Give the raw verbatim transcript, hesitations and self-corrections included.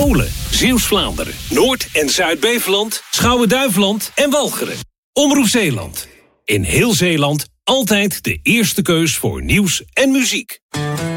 Tholen, Zeeuws-Vlaanderen, Noord- en Zuid-Beveland, Schouwen-Duiveland en Walcheren. Omroep Zeeland. In heel Zeeland altijd de eerste keus voor nieuws en muziek.